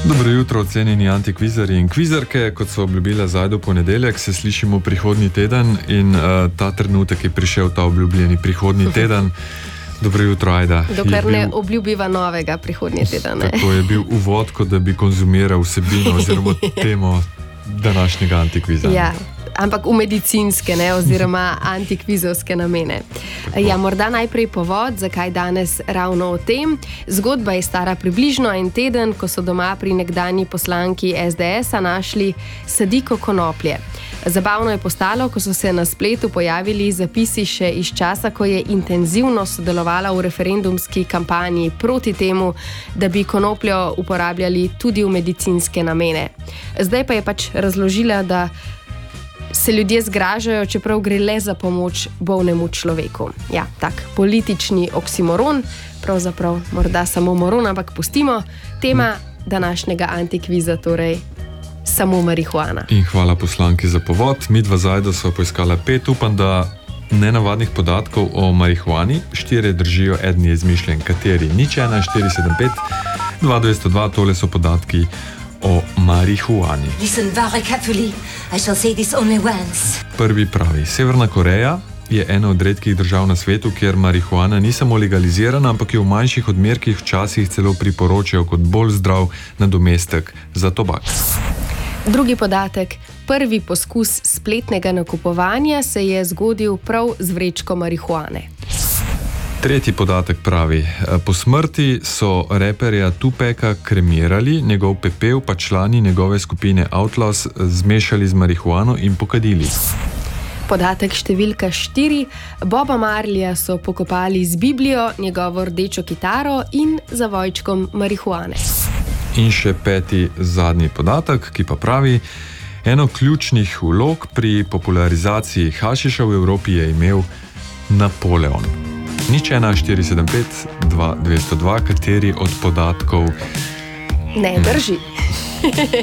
Dobro jutro, cenjeni antikvizari in kvizarke. Kot so obljubile zdaj do ponedeljek, se slišimo prihodnji teden in ta trenutek je prišel ta obljubljeni prihodnji teden. Dobro jutro, Ajda. Dokler ne obljubiva novega prihodnji teden. Tako je bil uvod, kot da bi konzumiral vsebino oziroma temo današnjega antikviza. Ja, ampak v medicinske, ne, oziroma antikvizovske namene. Ja, morda najprej povod, zakaj danes ravno o tem. Zgodba je stara približno en teden, ko so doma pri nekdanji poslanki SDS-a našli sadiko konoplje. Zabavno je postalo, ko so se na spletu pojavili zapisi še iz časa, ko je intenzivno sodelovala v referendumski kampanji proti temu, da bi konopljo uporabljali tudi v medicinske namene. Zdaj pa je pač razložila, da se ljudje zgražajo, čeprav gre le za pomoč bolnemu človeku. Ja, tak politični oksimoron, pravzaprav morda samo moron, ampak pustimo. Tema današnjega antikviza torej samo marihuana. In hvala poslanki za povod. Midva zajdo sva poiskala 5, upam, da nenavadnih podatkov o marihuani. 4 držijo, eden je izmišljen, kateri? 01 475 2202, tole so podatki o marihuani. Prvi pravi, Severna Koreja je ena od redkih držav na svetu, kjer marihuana ni samo legalizirana, ampak jo v manjših odmerkih včasih celo priporočajo kot bolj zdrav nadomestek za tobak. Drugi podatek. Prvi poskus spletnega nakupovanja se je zgodil prav z vrečko marihuane. Tretji podatek pravi, po smrti so reperja Tupaka kremirali, njegov pepel pa člani njegove skupine Outlaws zmešali z marihuano in pokadili. Podatek številka 4. Boba Marleya so pokopali z Biblijo, njegovo rdečo kitaro in zavojčkom marihuane. In še 5. zadnji podatek, ki pa pravi, eno ključnih vlog pri popularizaciji hašiša v Evropi je imel Napoleon. 01 475 2202, kateri od podatkov ne drži.